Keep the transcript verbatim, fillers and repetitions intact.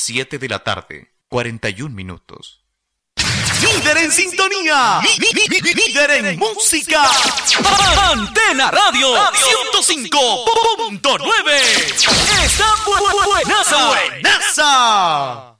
siete de la tarde, cuarenta y un minutos. Líder en sintonía, líder en música. Antena Radio ciento cinco punto nueve. Está buenaza. Buenaza.